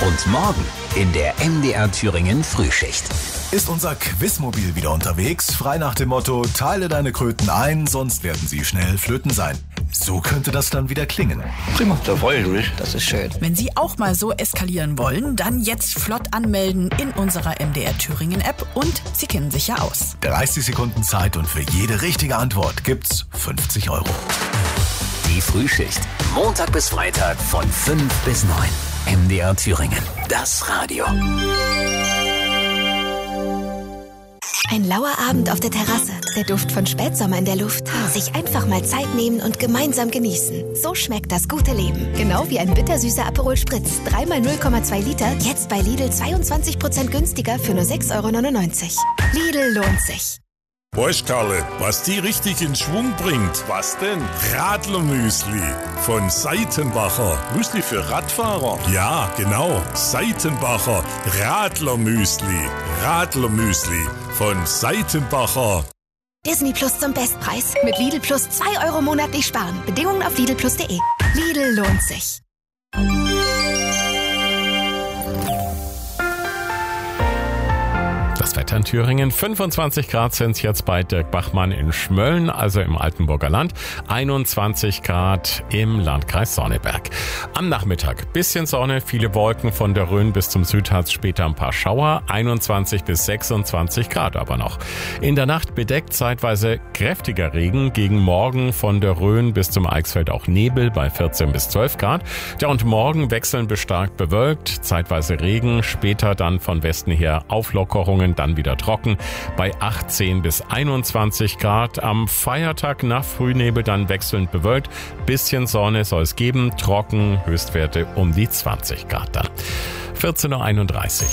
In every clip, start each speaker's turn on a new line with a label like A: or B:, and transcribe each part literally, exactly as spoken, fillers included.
A: Und morgen in der M D R Thüringen Frühschicht.
B: Ist unser Quizmobil wieder unterwegs? Frei nach dem Motto, teile deine Kröten ein, sonst werden sie schnell Flöten sein. So könnte das dann wieder klingen.
C: Prima, da freue ich mich. Das ist schön.
D: Wenn Sie auch mal so eskalieren wollen, dann jetzt flott anmelden in unserer M D R Thüringen App und Sie kennen sich ja aus.
B: dreißig Sekunden Zeit und für jede richtige Antwort gibt's fünfzig Euro.
A: Die Frühschicht. Montag bis Freitag von fünf bis neun. M D R Thüringen. Das Radio.
E: Ein lauer Abend auf der Terrasse, der Duft von Spätsommer in der Luft. Sich einfach mal Zeit nehmen und gemeinsam genießen. So schmeckt das gute Leben. Genau wie ein bittersüßer Aperol Spritz. Dreimal null Komma zwei Liter, jetzt bei Lidl zweiundzwanzig Prozent günstiger für nur sechs Euro neunundneunzig. Lidl lohnt sich.
F: Weißt Karle, was die richtig in Schwung bringt? Was denn? Radlermüsli von Seitenbacher. Müsli für Radfahrer? Ja, genau. Seitenbacher Radlermüsli. Radlermüsli von Seitenbacher.
E: Disney Plus zum Bestpreis. Mit Lidl Plus zwei Euro monatlich sparen. Bedingungen auf lidl plus punkt de. Lidl lohnt sich.
G: Das Wetter in Thüringen, fünfundzwanzig Grad sind es jetzt bei Dirk Bachmann in Schmölln, also im Altenburger Land, einundzwanzig Grad im Landkreis Sonneberg. Am Nachmittag bisschen Sonne, viele Wolken von der Rhön bis zum Südharz, später ein paar Schauer, einundzwanzig bis sechsundzwanzig Grad aber noch. In der Nacht bedeckt zeitweise kräftiger Regen, gegen Morgen von der Rhön bis zum Eichsfeld auch Nebel bei vierzehn bis zwölf Grad. Ja, und morgen wechseln bestarkt bewölkt, zeitweise Regen, später dann von Westen her Auflockerungen, dann wieder trocken bei achtzehn bis einundzwanzig Grad. Am Feiertag nach Frühnebel dann wechselnd bewölkt. Bisschen Sonne soll es geben, trocken, Höchstwerte um die zwanzig Grad dann. vierzehn Uhr einunddreißig.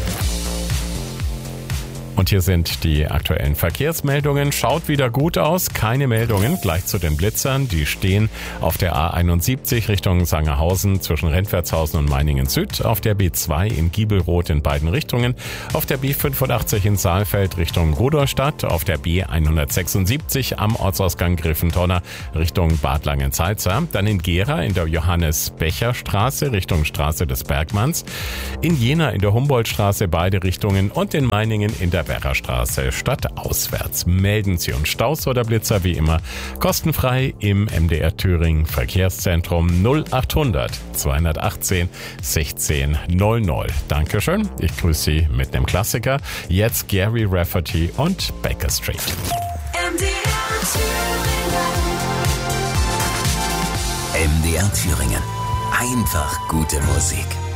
G: Und hier sind die aktuellen Verkehrsmeldungen. Schaut wieder gut aus. Keine Meldungen. Gleich zu den Blitzern. Die stehen auf der A einundsiebzig Richtung Sangerhausen zwischen Rentwertshausen und Meiningen Süd. Auf der B zwei in Giebelroth in beiden Richtungen. Auf der B fünfundachtzig in Saalfeld Richtung Rudolstadt. Auf der B hundertsechsundsiebzig am Ortsausgang Griffentonner Richtung Bad Langensalza. Dann in Gera in der Johannes-Becher-Straße Richtung Straße des Bergmanns. In Jena in der Humboldtstraße beide Richtungen. Und in Meiningen in der Werrastraße stadtauswärts. Melden Sie uns Staus oder Blitzer wie immer kostenfrei im M D R Thüringen Verkehrszentrum null achthundert zweihundertachtzehn sechzehn null null. Dankeschön. Ich grüße Sie mit dem Klassiker. Jetzt Gary Rafferty und Baker Street.
A: M D R Thüringen. M D R Thüringen. Einfach gute Musik.